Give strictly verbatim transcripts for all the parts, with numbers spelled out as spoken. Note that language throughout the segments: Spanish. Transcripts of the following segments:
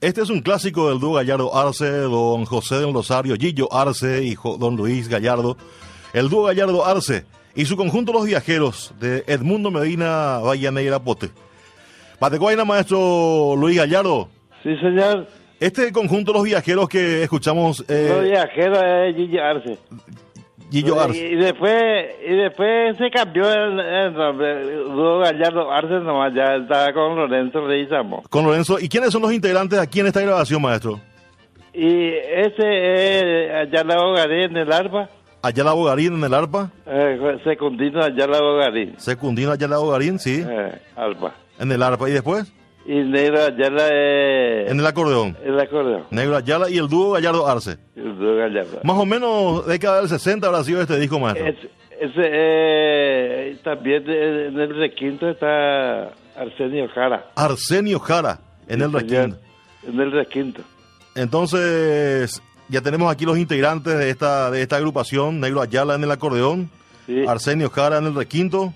Este es un clásico del dúo Gallardo Arce, don José del Rosario, Gillo Arce y jo- don Luis Gallardo. El dúo Gallardo Arce y su conjunto Los Viajeros de Edmundo Medina Vallaneira Pote. Patecoaina, maestro Luis Gallardo. Sí, señor. Este conjunto Los Viajeros que escuchamos... Eh, Los Viajeros es Gillo Arce. Gillo Arce. Y, y después y después se cambió el, el nombre. Dúo Gallardo Arce nomás, ya estaba con Lorenzo Leguizamo. Con Lorenzo. ¿Y quiénes son los integrantes aquí en esta grabación, maestro? Y ese es Ayala Bogarín en el arpa. Ayala Bogarín en el arpa. Eh, secundino Ayala Bogarín. Secundino Ayala Bogarín, sí. Eh, arpa. En el arpa. ¿Y después? Y Negro Ayala eh, En el acordeón. el acordeón. Negro Ayala y el dúo Gallardo Arce. El Dúo Gallardo. Más o menos década del sesenta habrá sido este disco, maestro. Es- ese eh, también de- en el requinto está Arsenio Jara. Arsenio Jara en Sí, el señor. requinto. En el requinto. Entonces, ya tenemos aquí los integrantes de esta de esta agrupación. Negro Ayala en el acordeón, Sí. Arsenio Jara en el requinto,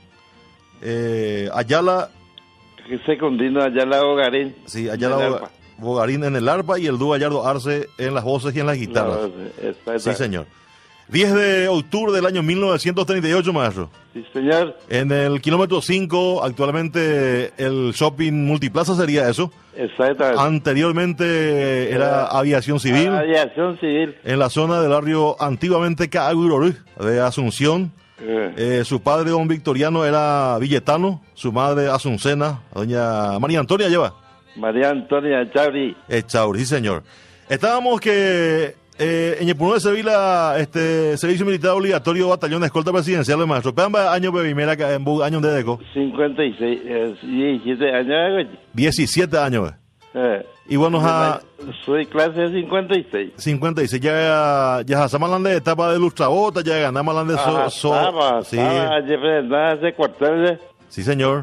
eh, Ayala, Secundino Ayala Bogarín. sí, Ayala En el Boga- arpa. Bogarín en el arpa y el dúo Gallardo Arce en las voces y en las guitarras. No, está- Sí, está. señor. diez de octubre del año mil novecientos treinta y ocho, maestro. Sí, señor. En el kilómetro cinco, actualmente el shopping multiplaza sería eso. Exactamente. Anteriormente era aviación civil. Aviación civil. En la zona del barrio antiguamente Caagurorú, de Asunción. Eh, Eh, su padre, don Victoriano, era villetano. Su madre, Asuncena, doña María Antonia lleva. María Antonia Chauri. Echauri, sí, señor. Estábamos que eh, en Yepuno de Sevilla, este servicio militar obligatorio, batallón de escolta presidencial de maestro. Pamba año bebimera en bu- años de deco. cincuenta y seis, eh, diecisiete años. diecisiete años. Eh, Y bueno, a soy clase cincuenta y seis. cincuenta y seis, ya ya estamos de etapa de lustrabota, ya ganamos de so, Ah, so- estaba, sí, estaba, nada, ese cuartel, sí, señor.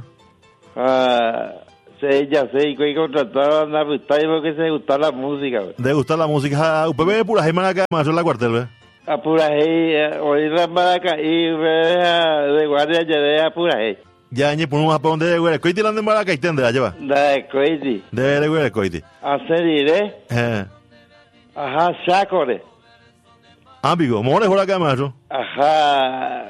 ah, se, ya sé, y que contrataron a Bustay porque se gusta la música, güey. De gustar la música. U P B pura gemana acá, maestro, en la cuartel, ¿ve? Apurají, oír la maraca y ve de guardia llegué a Apurají. Ya en Yepuno más para donde de güey, coiti la de maraca y tendrá, lleva. Da coiti. De de güey, coiti. Hacer iré, Eh, ajá, sacore, amigo, more por acá, maestro. ajá,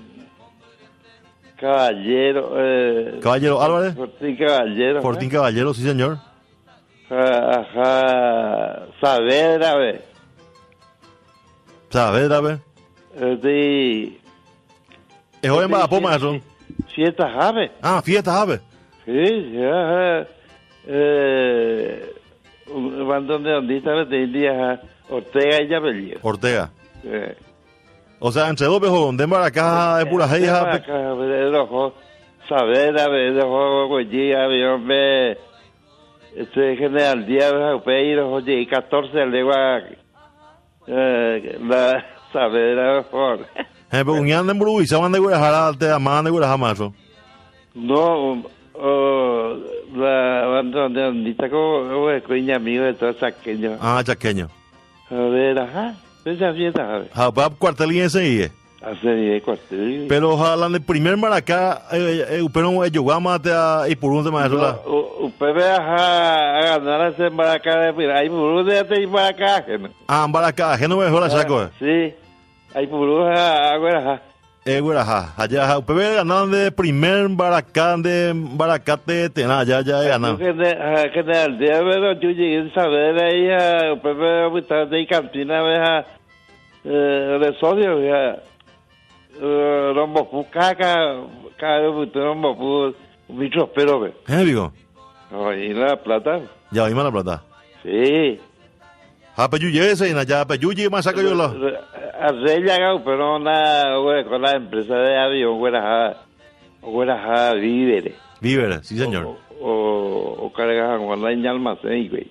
caballero, eh, Caballero Álvarez, Fortín Caballero. Fortín Caballero, sí, señor. Ajá, ajá, Saavedra, ve. Saavedra, ¿ve? Eh, Sí. Es joven para po, maestro. Fiesta Jave. Ah, fiesta, ¿sabe? Sí, ya. Eh, un bandón de ondita de India, Ortega y Yapellido. Ortega. Eh, O sea, entre dos viejos, de maraca, de pura eh, jeja. acá, de rojo, Saavedra, de rojo, Goyía, de hombre, este general Díaz, Peiro, oye, y catorce legua, eh, la Saavedra, por. Eh, pero un de Mburú y se van de Guadalajara, te aman de Guadalajara, maestro. No, oh, la banda de ondita como coña amigo de todos aquellos. Ah, chaqueño. A ver, ajá, esa fiesta, a ver. Japap cuartelinense y eh. Hace de cuartel. Pero ojalá en el primer maracá, eh, eh, pero el Yoguama te a y por un de maestro. la- Usted ve ajá, a ganar a ese maracá de Pira. Hay burú de este maracá ajeno. Ah, maracá, que no me dejó la chaco. Sí, hay burú a ajá. Eh, Guadalajara, allá, ajá. Usted ve ganaron de primer maracá de maracate, tena, ya, ya he ganado. Que de al día pero yo llegué a saber ahí a usted ve a de cantina ve a de sodio ya. Rombo caca, cada rombo bicho pero ve. Eh, digo, Ahí la plata. ya vimos la plata. Sí. Ah, pero yo llegué ese, ya, pero yo llegué más saco yo la. Hace llegado, pero una, güey, con la empresa de avión, güey, a, güey, a víveres. Víveres, sí, señor. O, o, o cargaban con la almacén, güey.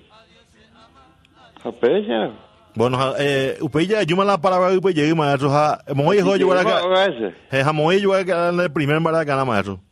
Apecha. Bueno, ja, eh, usted ya, yo me la paraba y pues llegué, maestro, ja, muy hijo, yo voy acá. Eh, jamón, yo voy a quedar en el primer maracá, maestro.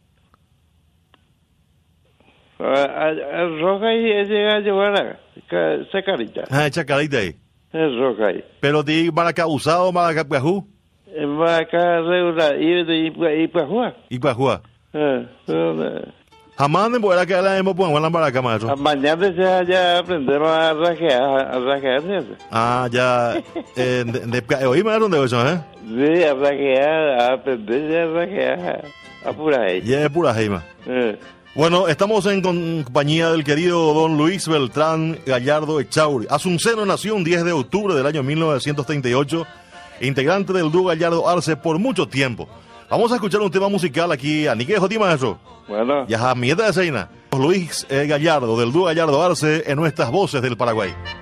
El roja y llega a llevar a esa carita. Ah, echa carita ahí. El roja ahí. Pero di maracá usado, maracá piajú. Va acá regular y y y pues jugar. Y piajú. Eh, Jamás me podrá quedar la hemos puesto en para acá, maestro. Mañana ya, ya aprendemos a rajear, a rajear, ¿sí? Ah, ya. Eh, de, de, oí, maestro, ¿dónde eso, eh? Sí, a rajear, a aprender ya a rajear. A pura ahí. Ya es pura heima. Eh. Bueno, estamos en compañía del querido don Luis Beltrán Gallardo Echauri. Asunceno nació un diez de octubre del año mil novecientos treinta y ocho, integrante del dúo Gallardo Arce por mucho tiempo. Vamos a escuchar un tema musical aquí a Nique Joti, maestro. Bueno. Y a Mieta de Seina. Luis eh, Gallardo del dúo Gallardo Arce en nuestras voces del Paraguay.